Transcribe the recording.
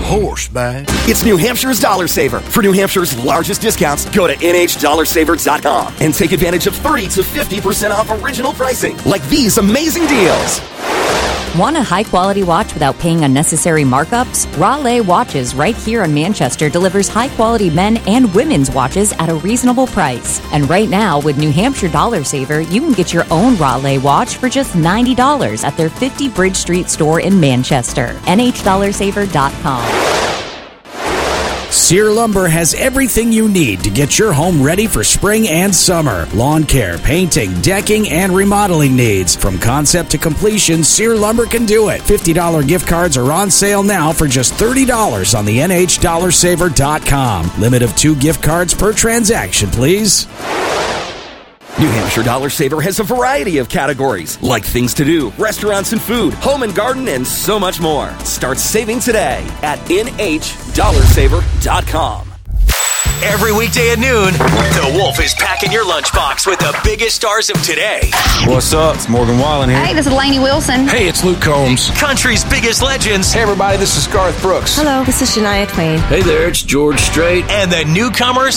horseback. It's New Hampshire's Dollar Saver. For New Hampshire's largest discounts, go to NHDollarSaver.com and take advantage of 30 to 50% off original pricing, like these amazing deals. Want a high-quality watch without paying unnecessary markups? Raleigh Watches right here in Manchester delivers high-quality men and women's watches at a reasonable price. And right now, with New Hampshire Dollar Saver, you can get your own Raleigh watch for just $90 at their 50 Bridge Street store in Manchester. NHDollarSaver.com. Sear Lumber has everything you need to get your home ready for spring and summer. Lawn care, painting, decking, and remodeling needs. From concept to completion, Sear Lumber can do it. $50 gift cards are on sale now for just $30 on the NHDollarSaver.com. Limit of 2 gift cards per transaction, please. New Hampshire Dollar Saver has a variety of categories, like things to do, restaurants and food, home and garden, and so much more. Start saving today at NHDollarSaver.com. Every weekday at noon, The Wolf is packing your lunchbox with the biggest stars of today. What's up? It's Morgan Wallen here. Hey, this is Lainey Wilson. Hey, it's Luke Combs. Country's biggest legends. Hey, everybody, this is Garth Brooks. Hello, this is Shania Twain. Hey there, it's George Strait. And the newcomers